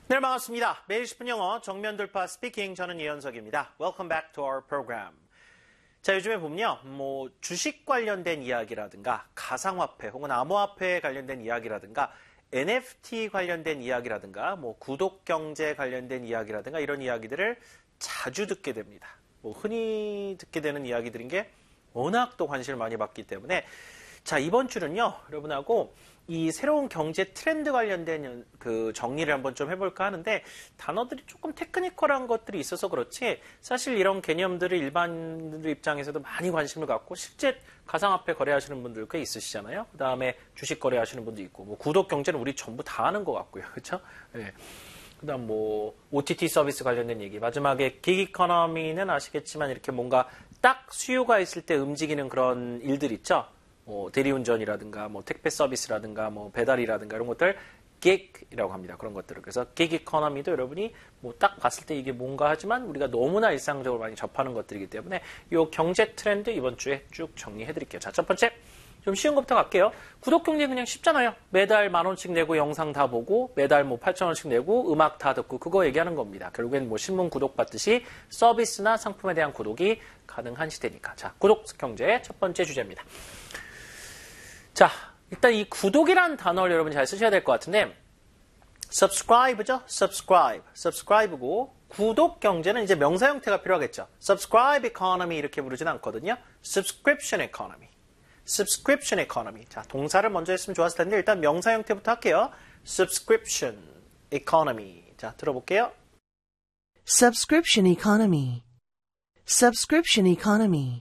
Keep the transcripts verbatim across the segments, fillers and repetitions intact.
네, 반갑습니다. 매일 십 분 영어 정면 돌파 스피킹, 저는 이현석입니다. Welcome back to our program. 자, 요즘에 보면요, 뭐 주식 관련된 이야기라든가 가상화폐 혹은 암호화폐 관련된 이야기라든가 엔에프티 관련된 이야기라든가 뭐 구독경제 관련된 이야기라든가 이런 이야기들을 자주 듣게 됩니다. 뭐 흔히 듣게 되는 이야기들인 게 워낙 또 관심을 많이 받기 때문에 자, 이번 주는요, 여러분하고 이 새로운 경제 트렌드 관련된 그 정리를 한번 좀 해볼까 하는데 단어들이 조금 테크니컬한 것들이 있어서 그렇지 사실 이런 개념들을 일반인들 입장에서도 많이 관심을 갖고 실제 가상화폐 거래하시는 분들 꽤 있으시잖아요. 그 다음에 주식 거래하시는 분도 있고 뭐 구독 경제는 우리 전부 다 아는 것 같고요. 그렇죠? 네. 그 다음 뭐 오티티 서비스 관련된 얘기, 마지막에 긱 이코노미는 아시겠지만 이렇게 뭔가 딱 수요가 있을 때 움직이는 그런 일들 있죠. 뭐 대리운전이라든가 뭐 택배 서비스라든가 뭐 배달이라든가 이런 것들 gig이라고 합니다. 그런 것들을. 그래서 gig economy도 여러분이 뭐 딱 봤을 때 이게 뭔가 하지만 우리가 너무나 일상적으로 많이 접하는 것들이기 때문에 이 경제 트렌드 이번 주에 쭉 정리해 드릴게요. 자, 첫 번째 좀 쉬운 것부터 갈게요. 구독 경제 그냥 쉽잖아요. 매달 만 원씩 내고 영상 다 보고 매달 뭐 팔천 원씩 내고 음악 다 듣고 그거 얘기하는 겁니다. 결국엔 뭐 신문 구독 받듯이 서비스나 상품에 대한 구독이 가능한 시대니까. 자, 구독 경제 첫 번째 주제입니다. 자, 일단 이 구독이라는 단어를 여러분 잘 쓰셔야 될 것 같은데 subscribe죠? subscribe. subscribe고 구독 경제는 이제 명사 형태가 필요하겠죠. subscribe economy 이렇게 부르진 않거든요. subscription economy. subscription economy. 자, 동사를 먼저 했으면 좋았을 텐데 일단 명사 형태부터 할게요. subscription economy. 자, 들어볼게요. Subscription economy. Subscription economy.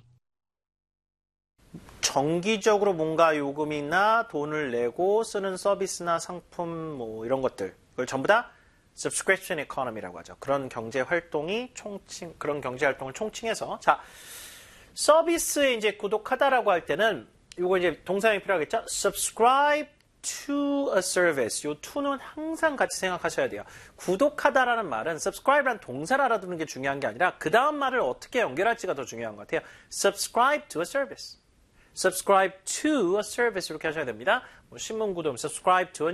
정기적으로 뭔가 요금이나 돈을 내고 쓰는 서비스나 상품 뭐 이런 것들 그걸 전부 다 subscription economy라고 하죠. 그런 경제 활동이 총칭 그런 경제 활동을 총칭해서 자 서비스에 이제 구독하다라고 할 때는 요거 이제 동사형이 필요하겠죠. subscribe to a service. 요 to는 항상 같이 생각하셔야 돼요. 구독하다라는 말은 subscribe라는 동사를 알아두는 게 중요한 게 아니라 그 다음 말을 어떻게 연결할지가 더 중요한 것 같아요. subscribe to a service. subscribe to a service 이렇게 하셔야 됩니다. 뭐 신문 구독, subscribe to a